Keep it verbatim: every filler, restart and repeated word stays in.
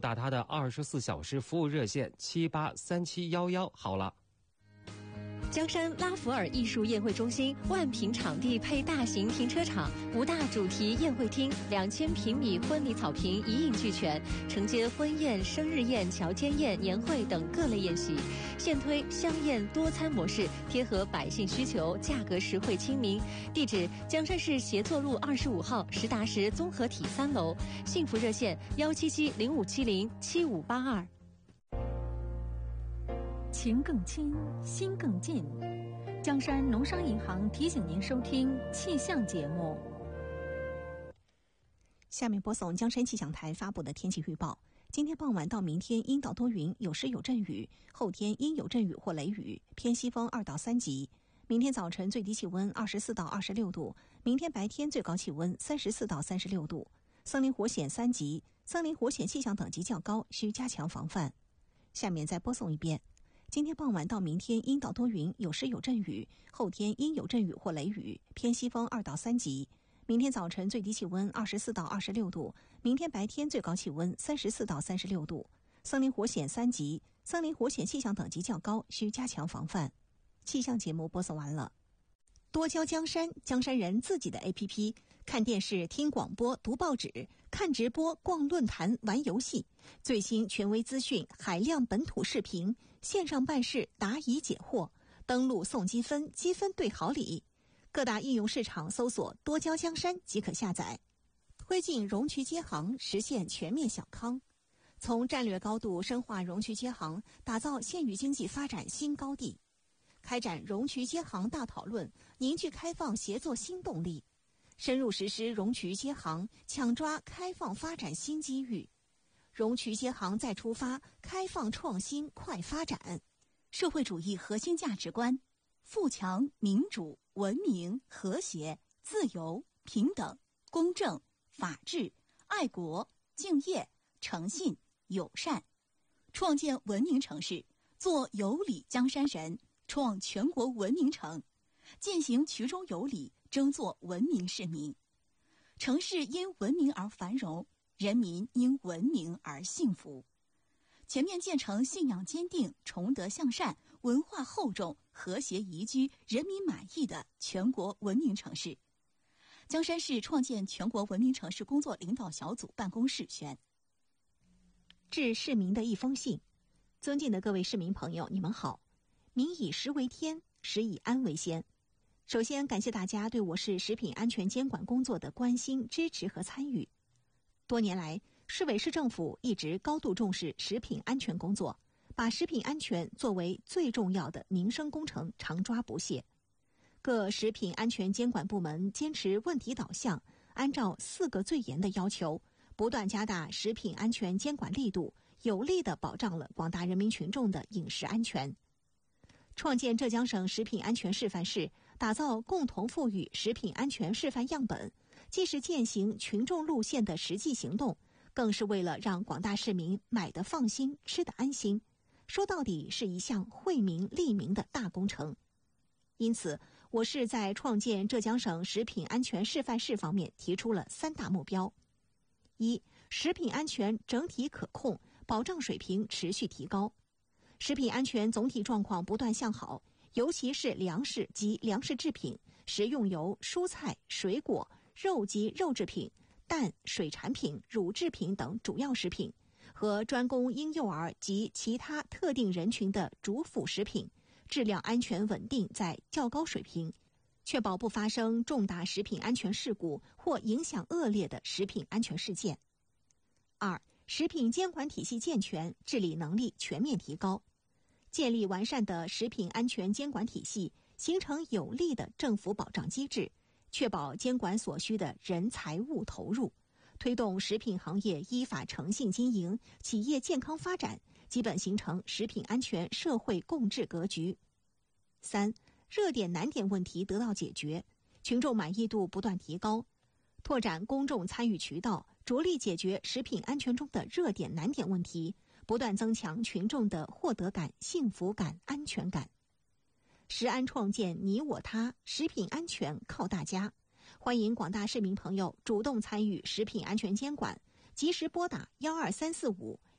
打他的二十四小时服务热线七八三七幺幺好了。 江山拉弗尔艺术宴会中心万平场地配大型停车场，五大主题宴会厅，两千平米婚礼草坪一应俱全，承接婚宴、生日宴、乔迁宴、年会等各类宴席。现推香宴多餐模式，贴合百姓需求，价格实惠亲民。地址：江山市协作路二十五号实达实综合体三楼。幸福热线：幺七七零五七零七五八二。 情更亲，心更近。江山农商银行提醒您收听气象节目。 下面播送江山气象台发布的天气预报。今天傍晚到明天阴到多云，有时有阵雨，后天阴有阵雨或雷雨，偏西风二到三级。明天早晨最低气温二十四到二十六度，明天白天最高气温三十四到三十六度。森林火险三级，森林火险气象等级较高，需加强防范。下面再播送一遍。今天傍晚到明天阴到多云，有时有阵雨，后天阴有阵雨或雷雨，偏西风二到三级。明天早晨最低气温二十四到二十六度，明天白天最高气温三十四到三十六度。森林火险三级，森林火险气象等级较高，需加强防范。气象节目播送完了。多交江山，江山人自己的 A P P， 看电视、听广播、读报纸、看直播、逛论坛、玩游戏，最新权威资讯、海量本土视频，线上办事、答疑解惑，登录送积分，积分兑好礼。各大应用市场搜索多交江山即可下载。推进容渠接行，实现全面小康。从战略高度深化容渠接行，打造县域经济发展新高地。开展容渠接行大讨论，凝聚开放协作新动力，深入实施容渠接行，抢抓开放发展新机遇。容渠接行再出发，开放创新快发展。 社会主义核心价值观：富强、民主、文明、和谐、自由、平等、公正、法治、爱国、敬业、诚信、友善。创建文明城市，做有礼江山人，创全国文明城，践行衢中有礼，争做文明市民。城市因文明而繁荣，人民因文明而幸福。全面建成信仰坚定、崇德向善、文化厚重、和谐宜居、人民满意的全国文明城市。江山市创建全国文明城市工作领导小组办公室宣。 致市民的一封信。尊敬的各位市民朋友，你们好。民以食为天，食以安为先。首先感谢大家对我市食品安全监管工作的关心、支持和参与。多年来，市委市政府一直高度重视食品安全工作，把食品安全作为最重要的民生工程，常抓不懈。各食品安全监管部门坚持问题导向，按照四个最严的要求，不断加大食品安全监管力度，有力地保障了广大人民群众的饮食安全。创建浙江省食品安全示范市，打造共同富裕食品安全示范样本，既是践行群众路线的实际行动，更是为了让广大市民买得放心、吃得安心。说到底是一项惠民利民的大工程。因此，我市在创建浙江省食品安全示范市方面提出了三大目标：一、食品安全整体可控，保障水平持续提高。食品安全总体状况不断向好，尤其是粮食及粮食制品、食用油、蔬菜、水果、肉及肉制品、蛋、水产品、乳制品等主要食品和专供婴幼儿及其他特定人群的主辅食品，质量安全稳定在较高水平，确保不发生重大食品安全事故或影响恶劣的食品安全事件。二、食品监管体系健全，治理能力全面提高。建立完善的食品安全监管体系，形成有力的政府保障机制，确保监管所需的人财物投入，推动食品行业依法诚信经营，企业健康发展，基本形成食品安全社会共治格局。三、热点难点问题得到解决，群众满意度不断提高，拓展公众参与渠道，着力解决食品安全中的热点难点问题，不断增强群众的获得感、幸福感、安全感。食安创建你我他，食品安全靠大家。欢迎广大市民朋友主动参与食品安全监管，及时拨打幺二三四五